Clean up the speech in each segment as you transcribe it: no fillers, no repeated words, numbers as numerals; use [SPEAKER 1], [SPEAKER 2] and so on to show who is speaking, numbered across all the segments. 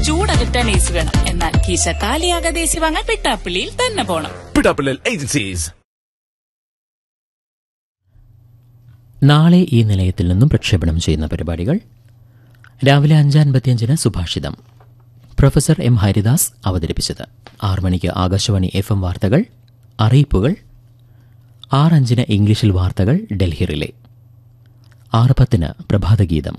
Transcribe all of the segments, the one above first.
[SPEAKER 1] ചൂടകറ്റാൻ AC വേണം. എന്നാൽ കീശ കാലിയാകാതെ AC വാങ്ങാൻ പിട്ടാപ്പിള്ളിയിൽ തന്നെ പോണം.
[SPEAKER 2] പിട്ടാപ്പിള്ളിൽ ഏജൻസീസ്.
[SPEAKER 3] നാളെ ഈ നിലയത്തിൽ നിന്നും പ്രക്ഷേപണം ചെയ്യുന്ന പരിപാടികൾ: രാവിലെ 5:55 സുഭാഷിതം, പ്രൊഫസർ എം ഹരിദാസ് അവതരിപ്പിച്ചത്. 6 മണിക്ക് ആകാശവാണി FM വാർത്തകൾ, അറിയിപ്പുകൾ. 6:05 ഇംഗ്ലീഷിൽ വാർത്തകൾ, ഡൽഹി റിലേ. 6:10 പ്രഭാതഗീതം.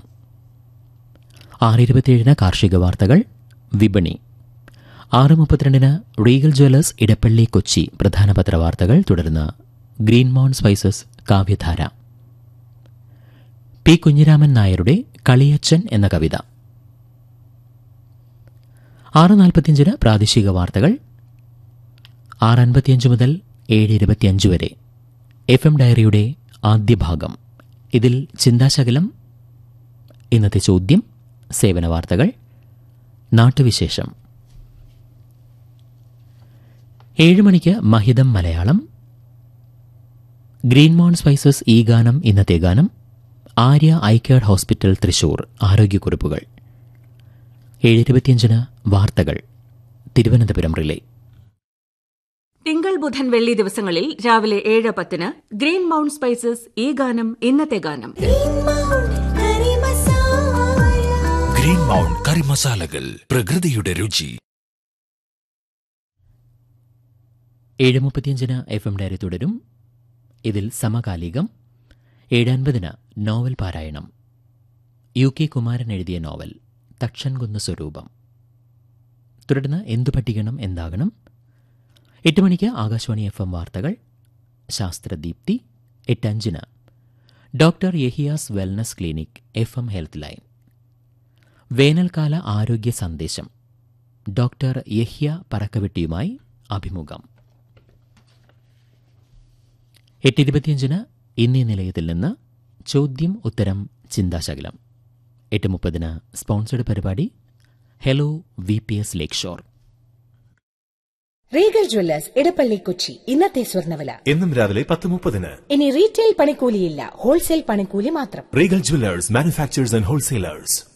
[SPEAKER 3] 6:27 കാർഷിക വാർത്തകൾ, വിപണി. 6:32 റീഗൽ ജ്വല്ലേഴ്സ് ഇടപ്പള്ളി കൊച്ചി പ്രധാന പത്രവാർത്തകൾ. തുടർന്ന് ഗ്രീൻ മൗണ്ട് സ്പൈസസ് കാവ്യധാര. പി കുഞ്ഞിരാമൻ നായരുടെ കളിയച്ചൻ എന്ന കവിത. 6:45 പ്രാദേശിക വാർത്തകൾ. 6:55 മുതൽ 7:25 വരെ FM ഡയറിയുടെ ആദ്യ ഭാഗം. ഇതിൽ ചിന്താശകലം, ഇന്നത്തെ ചോദ്യം, സേവന വാർത്തകൾ, നാട്ടുവിശേഷം. 7 മണിക്ക് മഹിതം മലയാളം. ഗ്രീൻ മൗണ്ട് സ്പൈസസ് ഈ ഗാനം, ഇന്നത്തെ ഗാനം. Arya eye care hospital Thrissur ആരോഗ്യക്കുറിപ്പുകൾ. 7:25 വാർത്തകൾ, തിരുവനന്തപുരം റിലേ.
[SPEAKER 4] തിങ്കൾ ബുധൻ വെള്ളി ദിവസങ്ങളിൽ രാവിലെ 7:10 ഗ്രീൻ മൗണ്ട് സ്പൈസസ് ഈ ഗാനം, ഇന്നത്തെ ഗാനം.
[SPEAKER 2] ഗ്രീൻ മൗണ്ട് കറി മസാലകൾ, പ്രകൃതിയുടെ രുചി.
[SPEAKER 3] 7:35 FM ഡയറി തുടരും. ഇതിൽ സമകാലികം. 7:50 നോവൽ പാരായണം. UK കുമാരൻ എഴുതിയ നോവൽ തക്ഷൻകുന്ന് സ്വരൂപം. തുടർന്ന് എന്തു പഠിക്കണം എന്താകണം. 8 മണിക്ക് ആകാശവാണി FM വാർത്തകൾ, ശാസ്ത്രദീപ്തി. 8:05 doctor Yahiya's wellness clinic FM health line. വേനൽക്കാല ആരോഗ്യ സന്ദേശം. ഡോക്ടർ യഹ്യ പറക്കവെട്ടിയുമായി അഭിമുഖം. 8:25 ഇന്നീ നിലയത്തിൽ നിന്ന് ചോദ്യം ഉത്തരം ചിന്താശകലം. 8:30 സ്പോൺസർഡ് പരിപാടി ഹെലോ VPS ലേക്ക് shore.
[SPEAKER 5] Regal Jewellers Edappally Kochi ഇന്നത്തെ സ്വർണ്ണവില.
[SPEAKER 2] എന്നും രാവിലെ 10:30.
[SPEAKER 5] ഇനി റീറ്റെയിൽ പണിക്കൂലിയില്ല, ഹോൾസെയിൽ പണിക്കൂലി മാത്രം.
[SPEAKER 2] Regal Jewellers manufacturers and wholesalers.